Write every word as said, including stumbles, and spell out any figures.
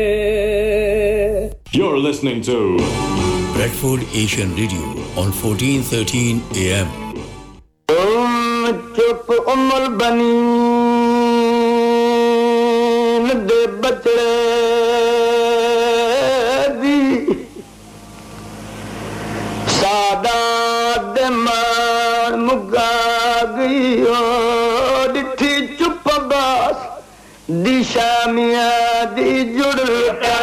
You're listening to Bradford Asian Radio on fourteen thirteen A M. चुप उम्र बनी दे बचड़े दी सादा दमार मुगा गई हो डिठी चुप बास दिशा मिया दी जुड़